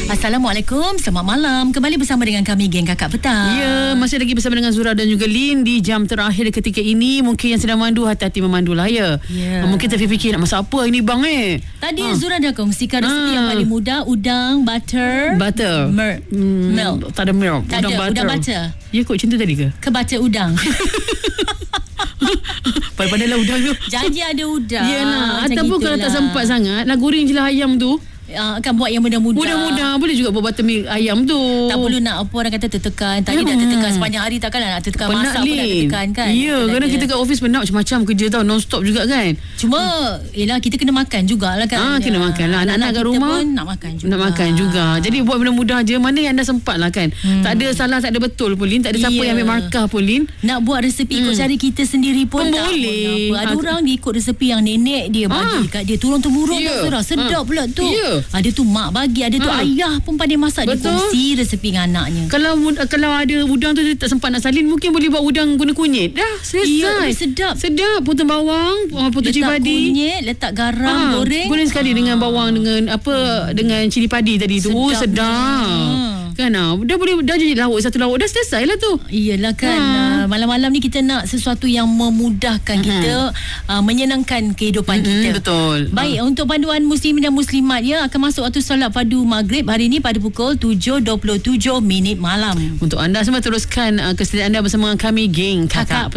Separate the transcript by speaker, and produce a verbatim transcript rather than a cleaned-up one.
Speaker 1: Assalamualaikum, selamat malam. Kembali bersama dengan kami, geng Kakak Petang.
Speaker 2: Ya, masih lagi bersama dengan Zura dan juga Lin di jam terakhir ketika ini. Mungkin yang sedang mandu, hati-hati memandulah ya.
Speaker 1: Ya.
Speaker 2: Mungkin terfikir nak masak apa ini bang eh.
Speaker 1: Tadi
Speaker 2: ha.
Speaker 1: Zura dah kongsikan resepi ha. yang paling mudah. Udang, butter.
Speaker 2: Butter.
Speaker 1: Mer-
Speaker 2: hmm,
Speaker 1: milk.
Speaker 2: Tak ada milk.
Speaker 1: Tak
Speaker 2: udang
Speaker 1: ada,
Speaker 2: butter.
Speaker 1: udang butter.
Speaker 2: Ya kot, macam tu tadi ke?
Speaker 1: Ke butter udang.
Speaker 2: Pandai-pandai lah udang tu.
Speaker 1: Janji ada udang.
Speaker 2: Yelah. Ataupun kalau tak sempat sangat, nak goreng je lah ayam tu.
Speaker 1: Uh, akan buat yang mudah-mudah.
Speaker 2: Mudah-mudah. Boleh juga buat buttermilk ayam tu.
Speaker 1: Tak perlu nak apa orang kata tertekan. Tadi hmm. dah tertekan sepanjang hari, takkanlah nak tertekan.
Speaker 2: Penat
Speaker 1: masak pun nak tertekan kan.
Speaker 2: Ya, kadang kita kat office penat macam-macam kerja tau, non-stop juga kan.
Speaker 1: Cuma yelah, kita kena makan jugalah kan.
Speaker 2: Ah, kena makan lah. Anak-anak kat rumah
Speaker 1: pun nak makan juga.
Speaker 2: Nak makan juga. Jadi buat benda mudah je. Mana yang anda sempat lah kan. hmm. Tak ada salah, tak ada betul pun Lin. Tak ada siapa
Speaker 1: yeah.
Speaker 2: yang ambil markah pun Lin.
Speaker 1: Nak buat resepi ikut
Speaker 2: hmm.
Speaker 1: cara kita sendiri pun,
Speaker 2: pun
Speaker 1: tak
Speaker 2: boleh.
Speaker 1: Ada orang dia ikut resepi yang nenek dia bagi ah. kat dia, turun-temurun.
Speaker 2: yeah.
Speaker 1: tak sedap ah. pula tu.
Speaker 2: yeah.
Speaker 1: Ada tu mak bagi, ada tu ha. ayah pun pandai masak. Betul. Dia kongsi resepi dengan anaknya.
Speaker 2: Kalau kalau ada udang tu dia tak sempat nak salin, mungkin boleh buat udang guna kunyit. Dah selesai.
Speaker 1: Ya, sedap.
Speaker 2: Sedap. Potong bawang, potong cili padi.
Speaker 1: Letak kunyit, letak garam, ha. goreng.
Speaker 2: Goreng sekali ha. dengan bawang, dengan apa, hmm. dengan cili padi tadi tu. Sedap. sedap. Ha. Kan ah, dah boleh, dah jadi lauk, satu lauk dah selesai lah tu.
Speaker 1: Iyalah kan.
Speaker 2: ha.
Speaker 1: uh, Malam-malam ni kita nak sesuatu yang memudahkan uh-huh. kita, uh, menyenangkan kehidupan uh-huh. kita.
Speaker 2: Betul.
Speaker 1: Baik, uh. untuk panduan muslimin dan muslimat ya, akan masuk waktu solat padu maghrib hari ini pada pukul tujuh dua puluh tujuh minit malam.
Speaker 2: Untuk anda semua teruskan uh, kesediaan anda bersama kami, geng Kakak, Kakak